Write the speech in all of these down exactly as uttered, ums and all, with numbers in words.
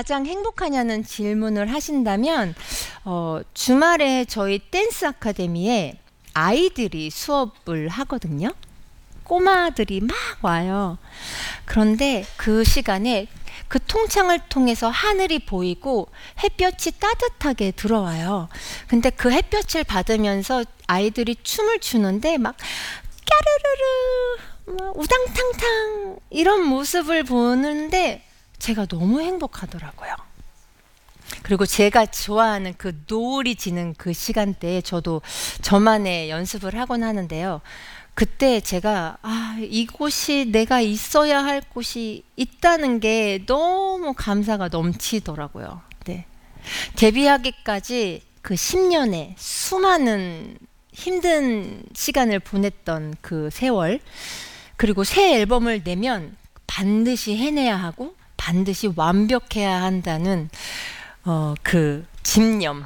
가장 행복하냐는 질문을 하신다면 어, 주말에 저희 댄스 아카데미에 아이들이 수업을 하거든요. 꼬마들이 막 와요. 그런데 그 시간에 그 통창을 통해서 하늘이 보이고 햇볕이 따뜻하게 들어와요. 근데 그 햇볕을 받으면서 아이들이 춤을 추는데 막 까르르르 막 우당탕탕 이런 모습을 보는데 제가 너무 행복하더라고요. 그리고 제가 좋아하는 그 노을이 지는 그 시간대에 저도 저만의 연습을 하곤 하는데요. 그때 제가 아, 이곳이 내가 있어야 할 곳이 있다는 게 너무 감사가 넘치더라고요. 네. 데뷔하기까지 그 십 년의 수많은 힘든 시간을 보냈던 그 세월, 그리고 새 앨범을 내면 반드시 해내야 하고 반드시 완벽해야 한다는 어, 그 집념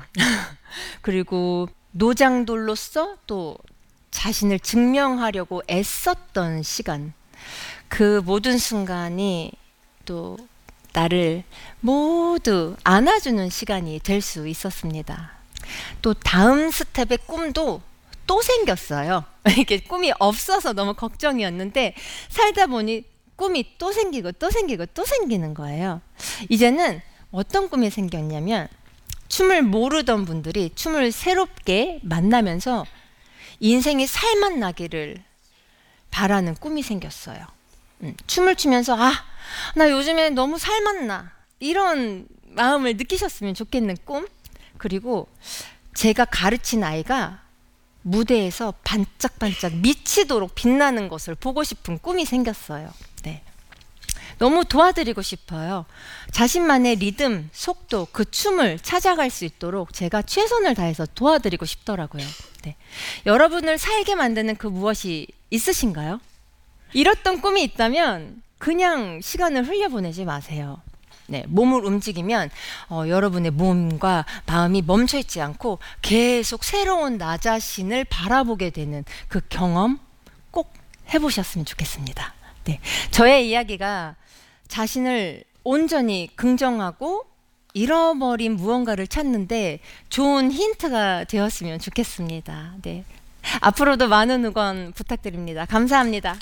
그리고 노장돌로서 또 자신을 증명하려고 애썼던 시간, 그 모든 순간이 또 나를 모두 안아주는 시간이 될 수 있었습니다. 또 다음 스텝의 꿈도 또 생겼어요. 이게 꿈이 없어서 너무 걱정이었는데 살다 보니 꿈이 또 생기고 또 생기고 또 생기는 거예요. 이제는 어떤 꿈이 생겼냐면 춤을 모르던 분들이 춤을 새롭게 만나면서 인생이 살맛나기를 바라는 꿈이 생겼어요. 음, 춤을 추면서 아, 나 요즘에 너무 살맛나 이런 마음을 느끼셨으면 좋겠는 꿈. 그리고 제가 가르친 아이가 무대에서 반짝반짝 미치도록 빛나는 것을 보고 싶은 꿈이 생겼어요. 네. 너무 도와드리고 싶어요. 자신만의 리듬, 속도, 그 춤을 찾아갈 수 있도록 제가 최선을 다해서 도와드리고 싶더라고요. 네. 여러분을 살게 만드는 그 무엇이 있으신가요? 이렇던 꿈이 있다면 그냥 시간을 흘려보내지 마세요. 네, 몸을 움직이면 어, 여러분의 몸과 마음이 멈춰있지 않고 계속 새로운 나 자신을 바라보게 되는 그 경험 꼭 해보셨으면 좋겠습니다. 네, 저의 이야기가 자신을 온전히 긍정하고 잃어버린 무언가를 찾는데 좋은 힌트가 되었으면 좋겠습니다. 네, 앞으로도 많은 응원 부탁드립니다. 감사합니다.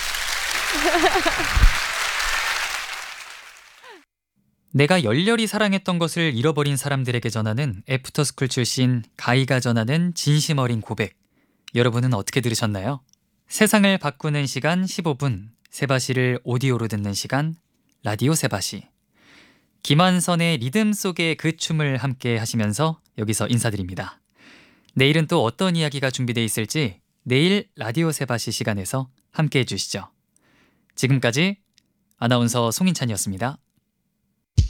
내가 열렬히 사랑했던 것을 잃어버린 사람들에게 전하는 애프터스쿨 출신 가희가 전하는 진심 어린 고백. 여러분은 어떻게 들으셨나요? 세상을 바꾸는 시간 십오 분, 세바시를 오디오로 듣는 시간 라디오 세바시. 김한선의 리듬 속의 그 춤을 함께 하시면서 여기서 인사드립니다. 내일은 또 어떤 이야기가 준비되어 있을지 내일 라디오 세바시 시간에서 함께 해주시죠. 지금까지 아나운서 송인찬이었습니다.